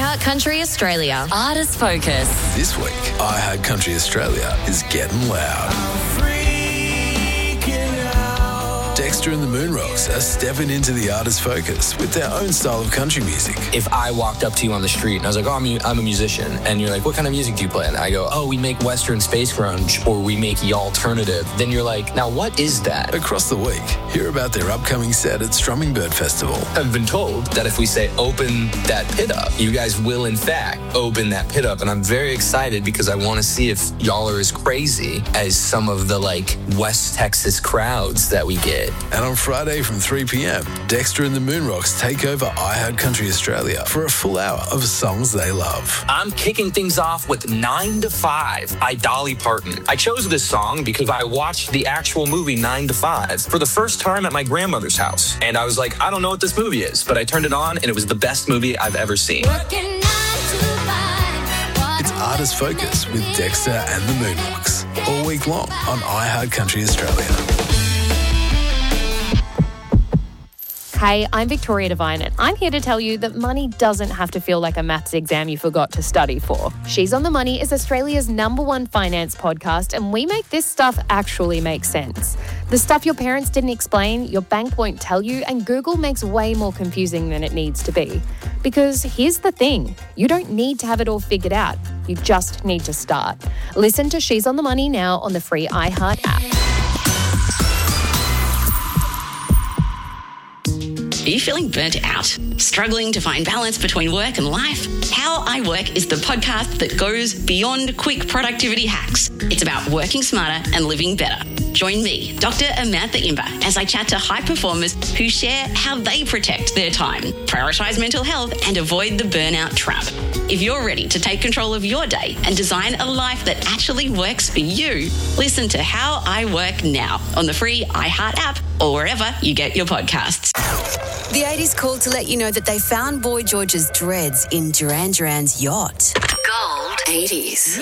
iHeart Country Australia. Artist Focus. This week, iHeart Country Australia is getting loud. Dexter and the Moonrocks are stepping into the Artist Focus with their own style of country music. If I walked up to you on the street and I was like, oh, I'm a musician, and you're like, what kind of music do you play? And I go, oh, we make Western space grunge, or we make alternative. Then you're like, now what is that? Across the week, hear about their upcoming set at Strummingbird Festival. I've been told that if we say open that pit up, you guys will in fact open that pit up. And I'm very excited because I want to see if y'all are as crazy as some of the West Texas crowds that we get. And on Friday from 3 p.m, Dexter and the Moonrocks take over iHeart Country Australia for a full hour of songs they love. I'm kicking things off with 9 to 5 by Dolly Parton. I chose this song because I watched the actual movie 9 to 5 for the first time at my grandmother's house. And I was like, I don't know what this movie is, but I turned it on and it was the best movie I've ever seen. It's Artist Focus with Dexter and the Moonrocks, all week long on iHeart Country Australia. Hey, I'm Victoria Devine, and I'm here to tell you that money doesn't have to feel like a maths exam you forgot to study for. She's on the Money is Australia's #1 finance podcast, and we make this stuff actually make sense. The stuff your parents didn't explain, your bank won't tell you, and Google makes way more confusing than it needs to be. Because here's the thing, you don't need to have it all figured out. You just need to start. Listen to She's on the Money now on the free iHeart app. Are you feeling burnt out? Struggling to find balance between work and life? How I Work is the podcast that goes beyond quick productivity hacks. It's about working smarter and living better. Join me, Dr. Amantha Imber, as I chat to high performers who share how they protect their time, prioritise mental health, and avoid the burnout trap. If you're ready to take control of your day and design a life that actually works for you, listen to How I Work now on the free iHeart app or wherever you get your podcasts. The 80s called to let you know that they found Boy George's dreads in Duran Duran's yacht. Gold 80s.